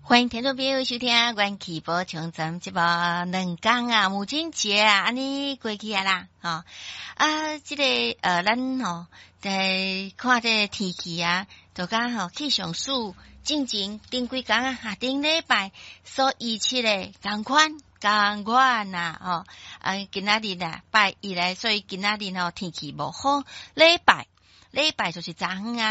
欢迎听众朋友收听阮启宝从咱节目两天啊，母亲节啊，安尼过去啊啦，这个咱在看这天气啊，就讲气象署进前顶几工啊，顶礼拜所预测的同款呐，今仔日啊拜一来，所以今仔日天气无好，礼拜就是昨昏啊。